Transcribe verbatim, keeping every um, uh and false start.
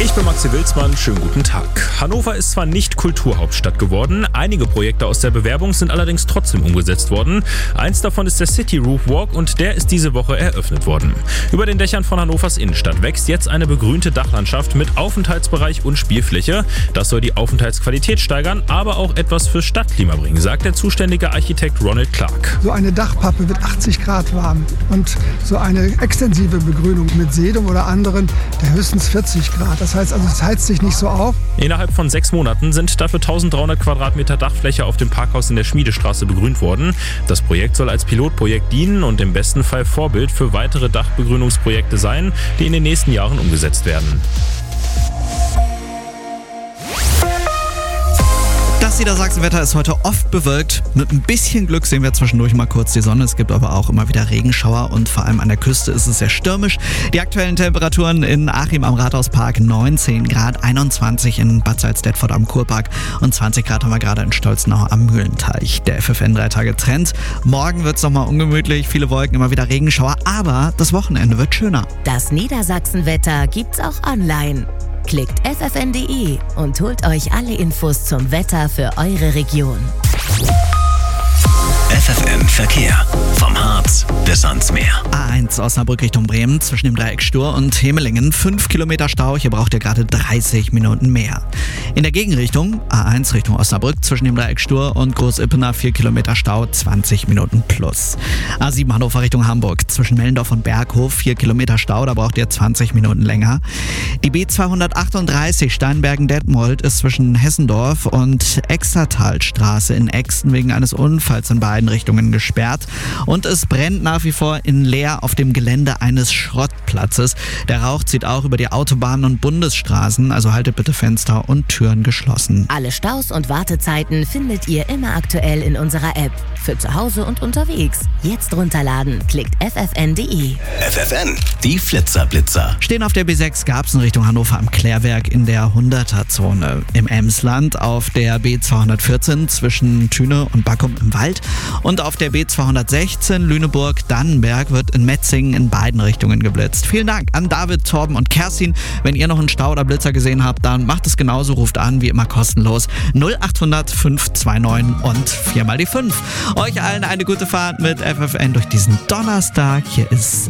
Ich bin Maxi Wilsmann, schönen guten Tag. Hannover ist zwar nicht Kulturhauptstadt geworden, einige Projekte aus der Bewerbung sind allerdings trotzdem umgesetzt worden. Eins davon ist der City Roof Walk und der ist diese Woche eröffnet worden. Über den Dächern von Hannovers Innenstadt wächst jetzt eine begrünte Dachlandschaft mit Aufenthaltsbereich und Spielfläche. Das soll die Aufenthaltsqualität steigern, aber auch etwas fürs Stadtklima bringen, sagt der zuständige Architekt Ronald Clark. So eine Dachpappe wird achtzig Grad warm und so eine extensive Begrünung mit Sedum oder anderen der höchstens vierzig Grad. Das heißt also, es heizt sich nicht so auf. Innerhalb von sechs Monaten sind dafür dreizehnhundert Quadratmeter Dachfläche auf dem Parkhaus in der Schmiedestraße begrünt worden. Das Projekt soll als Pilotprojekt dienen und im besten Fall Vorbild für weitere Dachbegrünungsprojekte sein, die in den nächsten Jahren umgesetzt werden. Das Niedersachsenwetter ist heute oft bewölkt. Mit ein bisschen Glück sehen wir zwischendurch mal kurz die Sonne. Es gibt aber auch immer wieder Regenschauer und vor allem an der Küste ist es sehr stürmisch. Die aktuellen Temperaturen in Achim am Rathauspark neunzehn Grad, einundzwanzig in Bad Salzdetford am Kurpark und zwanzig Grad haben wir gerade in Stolznau am Mühlenteich. Der F F N drei Tage Trend. Morgen wird es nochmal ungemütlich, viele Wolken, immer wieder Regenschauer, aber das Wochenende wird schöner. Das Niedersachsenwetter gibt's auch online. Klickt f f n punkt d e und holt euch alle Infos zum Wetter für eure Region. F F N Verkehr. Vom Harz bis ans Meer. A eins Osnabrück Richtung Bremen zwischen dem Dreieck Stur und Hemelingen. fünf Kilometer Stau, hier braucht ihr gerade dreißig Minuten mehr. In der Gegenrichtung A eins Richtung Osnabrück zwischen dem Dreieck Stur und Groß-Ippener vier Kilometer Stau, zwanzig Minuten plus. A sieben Hannover Richtung Hamburg zwischen Mellendorf und Berghof vier Kilometer Stau, da braucht ihr zwanzig Minuten länger. Die B zweihundertachtunddreißig Steinbergen-Detmold ist zwischen Hessendorf und Extertalstraße in Exten wegen eines Unfalls in beiden Richtungen gesperrt. Und es brennt nach wie vor in Leer auf dem Gelände eines Schrottplatzes. Der Rauch zieht auch über die Autobahnen und Bundesstraßen, also haltet bitte Fenster und Türen geschlossen. Alle Staus und Wartezeiten findet ihr immer aktuell in unserer App. Für zu Hause und unterwegs. Jetzt runterladen, klickt f f n punkt d e. F F N, die Flitzerblitzer. Stehen auf der B sechs Garbsen Richtung Hannover am Klärwerk in der hunderter-Zone. Im Emsland auf der B zweihundertvierzehn zwischen Thüne und Backum im Wald. Und auf der B zweihundertsechzehn Lüneburg-Dannenberg wird in Metzingen in beiden Richtungen geblitzt. Vielen Dank an David, Torben und Kerstin. Wenn ihr noch einen Stau oder Blitzer gesehen habt, dann macht es genauso, ruft an, wie immer kostenlos null acht hundert fünf zwei neun und vier mal die fünf. Euch allen eine gute Fahrt mit F F N durch diesen Donnerstag. Hier ist